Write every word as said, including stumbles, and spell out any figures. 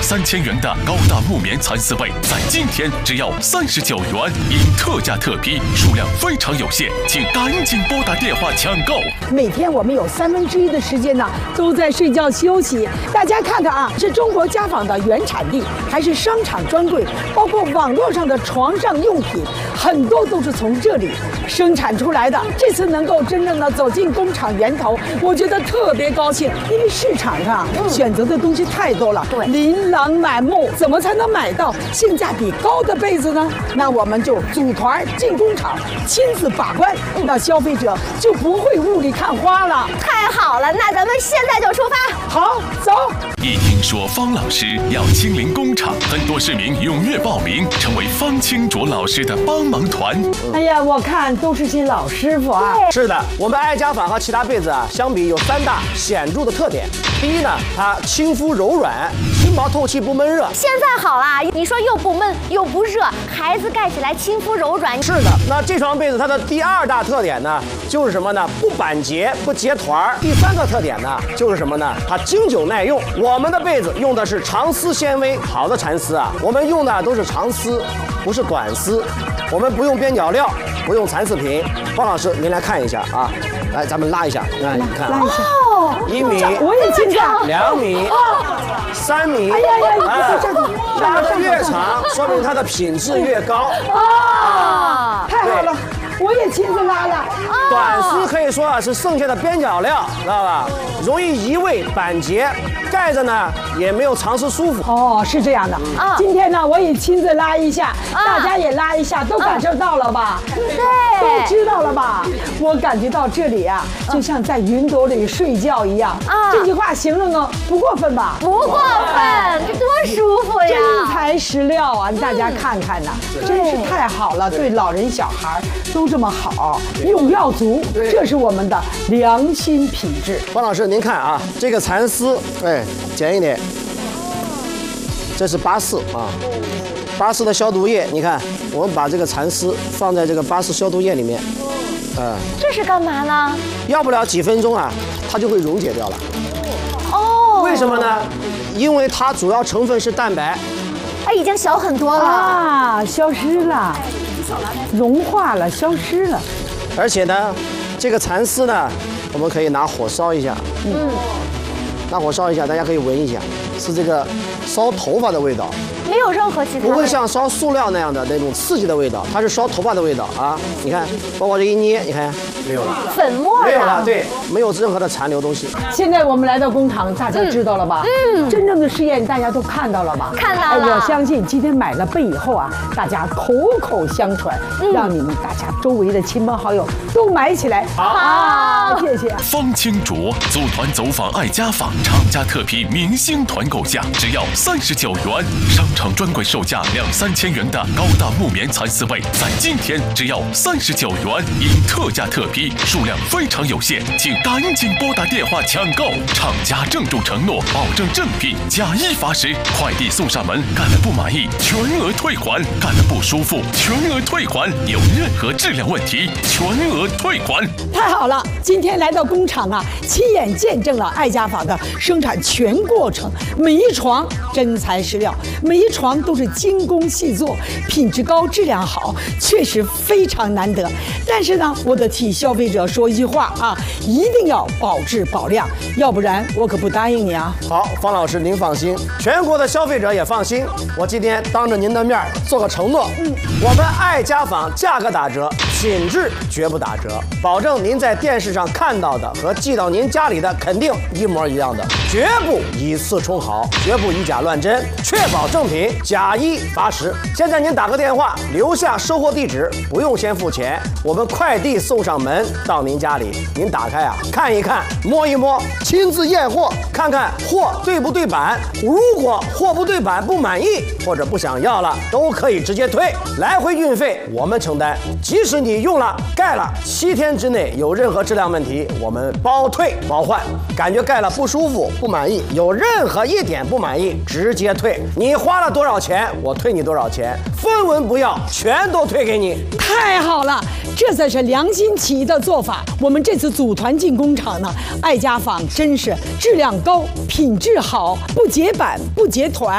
三千元的高大木棉蚕丝被，在今天只要三十九元，因特价特批，数量非常有限，请赶紧拨打电话抢购。 每天我们有三分之一的时间呢都在睡觉休息，大家看看啊，是中国家纺的原产地，还是商场专柜，包括网络上的床上用品，很多都是从这里生产出来的。这次能够真正的走进工厂源头，我觉得特别高兴，因为市场上选择的东西太多了，对，琳琅满目，怎么才能买到性价比高的被子呢？那我们就组团进工厂，亲自把关，那消费者就不会雾里看花了。 太好了，那咱们现在就出发。 好，走。 一听说方老师要亲临工厂，很多市民踊跃报名，成为方清卓老师的帮忙团。 哎呀，我看都是些老师傅啊。 是的，我们爱家纺和其他被子啊相比有三大显著的特点。第一呢，它亲肤柔软，轻薄透气，不闷热。 现在好啦，你说又不闷又不热，孩子盖起来亲肤柔软。 是的，那这床被子它的第二大特点呢，就是什么呢？不板结，不结团。第三个特点呢，就是什么呢？它经久耐用。我们的被子用的是长丝纤维，好的蚕丝啊，我们用的都是长丝，不是短丝。我们不用边角料，不用蚕丝品。方老师，您来看一下啊，来，咱们拉一下，来，你看， 拉一下， 哦， 一米， 我也亲上， 两米，三米， 哎呀呀， 哎这样拉得越长，说明它的品质越高。 啊，太好了，我也亲自拉了。 短丝可以说啊是剩下的边角料，知道吧？容易移位板结，盖着呢也没有长时舒服。 哦，是这样的。 啊， 今天呢我也亲自拉一下， 啊大家也拉一下，都感受到了吧？ 对， 都知道了吧？我感觉到这里啊，就像在云朵里睡觉一样。 啊， 这句话形容呢不过分吧？ 不过分，这多舒服呀！ 真材实料啊！大家看看呐，真是太好了，对老人小孩都这么好，用料足，这是我们的良心品质。 方老师，您看啊，这个蚕丝，哎，剪一点，这是巴氏啊，巴氏的消毒液，你看，我们把这个蚕丝放在这个巴氏消毒液里面，呃， 这是干嘛呢？ 要不了几分钟啊，它就会溶解掉了。 哦， 为什么呢？因为它主要成分是蛋白。 哎，已经小很多了啊，消失了，融化了，消失了。 而且呢，这个蚕丝呢，我们可以拿火烧一下，嗯，拿火烧一下，大家可以闻一下，是这个烧头发的味道， 没有任何其他， 不会像烧塑料那样的那种刺激的味道，它是烧头发的味道啊！你看，包括这一捏，你看没有了， 粉末没有了，对，没有任何的残留东西。 现在我们来到工厂，大家知道了吧？嗯，真正的试验大家都看到了吧？ 看到了。 哎，我相信今天买了被以后啊，大家口口相传，让你们大家周围的亲朋好友都买起来。好，谢谢。 方清卓组团走访爱家纺，厂家特批明星团购价只要三十九元，商场专柜售价两三千元的高大木棉蚕丝被，在今天只要三十九元，因特价特批，数量非常有限，请赶紧拨打电话抢购。厂家郑重承诺，保证正品，假一罚十，快递送上门，干了不满意全额退还，干了不舒服全额退还，有任何质量问题全额退还。 太好了，今天来到工厂啊，亲眼见证了爱家纺的生产全过程，每一床真材实料，每一床都是精工细作，品质高，质量好，确实非常难得。但是呢，我得替消费者说一句话啊，一定要保质保量，要不然我可不答应你啊。 好，方老师您放心，全国的消费者也放心。我今天当着您的面做个承诺，嗯，我们爱家纺价格打折，品质绝不打折，保证您在电视上看到的和寄到您家里的肯定一模一样的，绝不以次充好，绝不以假乱真，确保正品，假一罚十。现在您打个电话，留下收货地址，不用先付钱，我们快递送上门到您家里，您打开啊，看一看，摸一摸，亲自验货，看看货对不对版。如果货不对版不满意或者不想要了，都可以直接退，来回运费我们承担。即使你用了盖了七天之内有任何质量问题，我们包退包换。感觉盖了不舒服不满意，有任何一点不满意直接退。你花了多少钱，我退你多少钱，分文不要，全都退给你。 太好了，这才是良心企业的做法。我们这次组团进工厂呢，爱家纺真是质量高，品质好，不结版不结团。